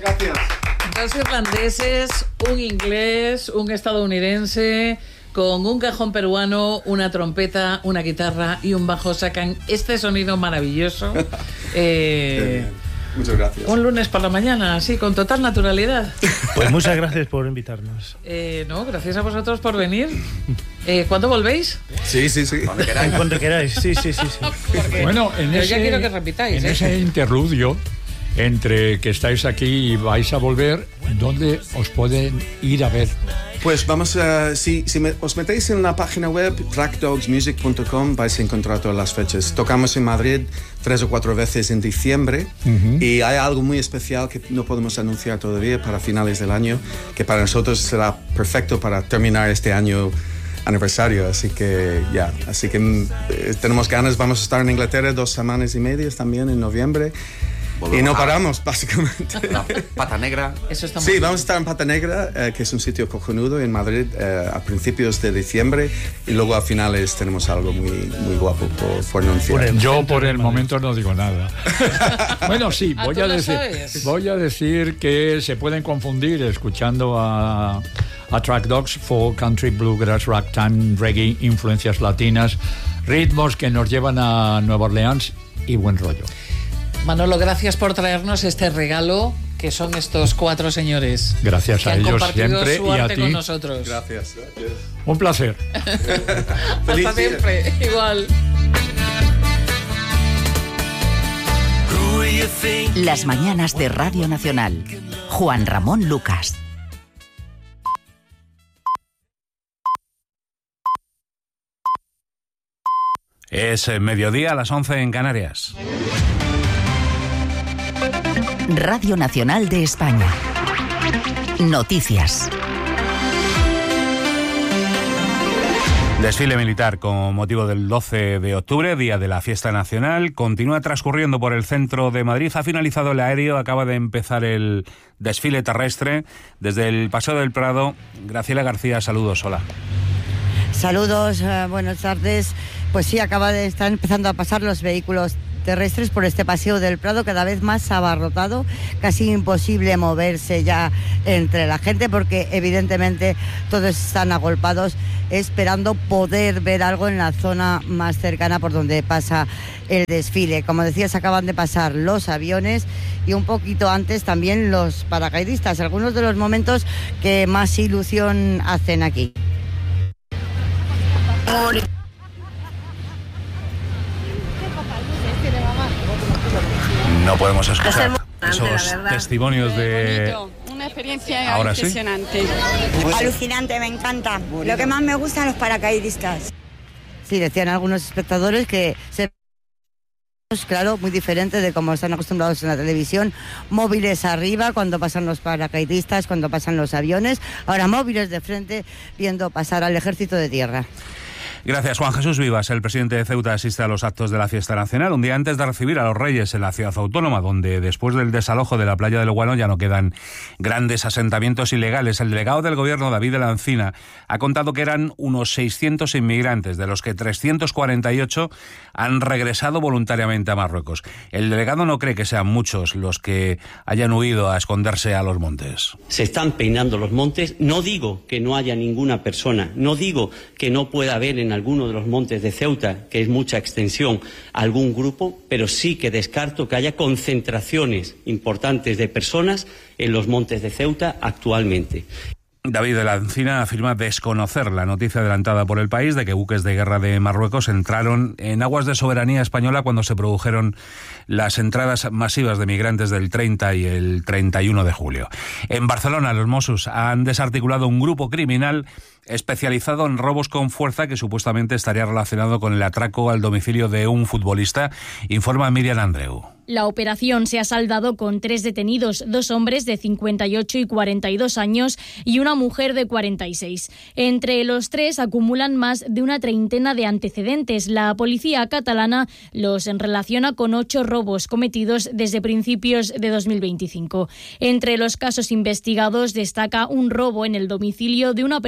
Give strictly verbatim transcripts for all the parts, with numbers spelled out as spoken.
gracias. Dos irlandeses, un inglés, un estadounidense, con un cajón peruano, una trompeta, una guitarra y un bajo sacan este sonido maravilloso. Eh, Muchas gracias. Un lunes por la mañana, así, con total naturalidad. Pues muchas gracias por invitarnos. Eh, no, gracias a vosotros por venir. Eh, ¿Cuándo volvéis? Sí, sí, sí. Cuando queráis. Cuando queráis, sí, sí, sí. sí. Bueno, en Yo ese, ya quiero que repitáis. en ¿eh? ese interludio entre que estáis aquí y vais a volver, ¿dónde os pueden ir a ver? Pues vamos a... Si, si me, os metéis en la página web track dogs music punto com vais a encontrar todas las fechas. Tocamos en Madrid tres o cuatro veces en diciembre uh-huh. y hay algo muy especial que no podemos anunciar todavía para finales del año, que para nosotros será perfecto para terminar este año aniversario, así que ya, yeah. así que eh, tenemos ganas. Vamos a estar en Inglaterra dos semanas y medias también en noviembre. Y no paramos, básicamente. La Pata Negra. Eso está muy sí, bien. vamos a estar en Pata Negra, eh, que es un sitio cojonudo en Madrid, eh, a principios de diciembre, y luego a finales tenemos algo muy, muy guapo por, por anunciar. Yo por el momento no digo nada. Bueno, sí, voy ¿Ah, a tú lo decir, sabes? voy a decir que se pueden confundir escuchando a, a Track Dogs, folk, country, bluegrass, ragtime, reggae, influencias latinas, ritmos que nos llevan a Nueva Orleans y buen rollo. Manolo, gracias por traernos este regalo que son estos cuatro señores. Gracias que a han ellos compartido siempre su y a arte ti. con nosotros. Gracias, gracias. Un placer. Hasta siempre, igual. Las mañanas de Radio Nacional. Juan Ramón Lucas. Es mediodía a las once en Canarias. Radio Nacional de España. Noticias. Desfile militar con motivo del doce de octubre, día de la fiesta nacional, continúa transcurriendo por el centro de Madrid. Ha finalizado el aéreo, acaba de empezar el desfile terrestre desde el Paseo del Prado. Graciela García, saludos, hola. Saludos, uh, buenas tardes. Pues sí, acaba de estar empezando a pasar los vehículos terrestres por este Paseo del Prado, cada vez más abarrotado, casi imposible moverse ya entre la gente porque evidentemente todos están agolpados esperando poder ver algo en la zona más cercana por donde pasa el desfile. Como decías, acaban de pasar los aviones y un poquito antes también los paracaidistas, algunos de los momentos que más ilusión hacen aquí. No podemos escuchar esos testimonios de... Una experiencia Ahora impresionante. Sí. Alucinante, me encanta. Lo que más me gustan los paracaidistas. Sí, decían algunos espectadores que se... Claro, muy diferente de como están acostumbrados en la televisión. Móviles arriba cuando pasan los paracaidistas, cuando pasan los aviones. Ahora móviles de frente viendo pasar al ejército de tierra. Gracias. Juan Jesús Vivas, el presidente de Ceuta, asiste a los actos de la fiesta nacional un día antes de recibir a los Reyes en la ciudad autónoma, donde después del desalojo de la playa del Guano ya no quedan grandes asentamientos ilegales. El delegado del gobierno, David de la Encina, ha contado que eran unos seiscientos inmigrantes, de los que trescientos cuarenta y ocho han regresado voluntariamente a Marruecos. El delegado no cree que sean muchos los que hayan huido a esconderse a los montes. Se están peinando los montes. No digo que no haya ninguna persona, no digo que no pueda haber en alguno de los montes de Ceuta, que es mucha extensión, algún grupo, pero sí que descarto que haya concentraciones importantes de personas en los montes de Ceuta actualmente. David de la Encina afirma desconocer la noticia adelantada por El País de que buques de guerra de Marruecos entraron en aguas de soberanía española cuando se produjeron las entradas masivas de migrantes del treinta y el treinta y uno de julio. En Barcelona, los Mossos han desarticulado un grupo criminal especializado en robos con fuerza que supuestamente estaría relacionado con el atraco al domicilio de un futbolista, informa Miriam Andreu. La operación se ha saldado con tres detenidos, dos hombres de cincuenta y ocho y cuarenta y dos años y una mujer de cuarenta y seis. Entre los tres acumulan más de una treintena de antecedentes. La policía catalana los relaciona con ocho robos cometidos desde principios de dos mil veinticinco. Entre los casos investigados destaca un robo en el domicilio de una persona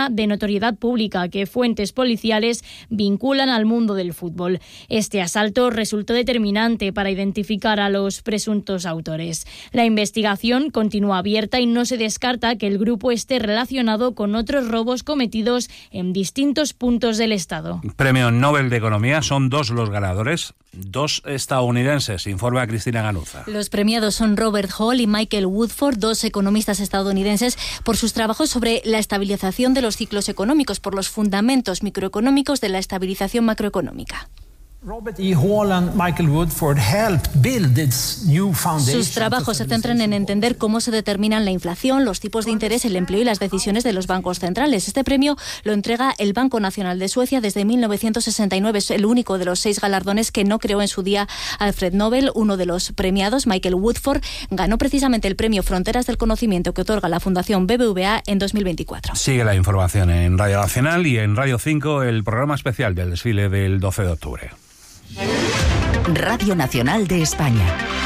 de notoriedad pública que fuentes policiales vinculan al mundo del fútbol. Este asalto resultó determinante para identificar a los presuntos autores. La investigación continúa abierta y no se descarta que el grupo esté relacionado con otros robos cometidos en distintos puntos del Estado. Premio Nobel de Economía, son dos los ganadores, dos estadounidenses, informa Cristina Ganuza. Los premiados son Robert Hall y Michael Woodford, dos economistas estadounidenses, por sus trabajos sobre la estabilización de los ciclos económicos, por los fundamentos microeconómicos de la estabilización macroeconómica. Robert E. Hall and Michael Woodford helped build its new foundation. Sus trabajos se centran en entender cómo se determinan la inflación, los tipos de interés, el empleo y las decisiones de los bancos centrales. Este premio lo entrega el Banco Nacional de Suecia desde mil novecientos sesenta y nueve. Es el único de los seis galardones que no creó en su día Alfred Nobel. Uno de los premiados, Michael Woodford, ganó precisamente el premio Fronteras del Conocimiento que otorga la Fundación B B V A en dos mil veinticuatro. Sigue la información en Radio Nacional y en Radio cinco, el programa especial del desfile del doce de octubre. Radio Nacional de España.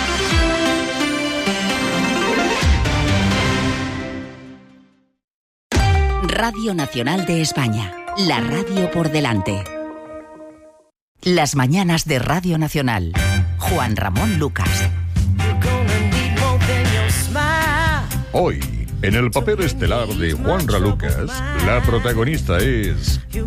Radio Nacional de España. La radio por delante. Las mañanas de Radio Nacional. Juan Ramón Lucas. Hoy, en el papel estelar de Juanra Lucas, la protagonista es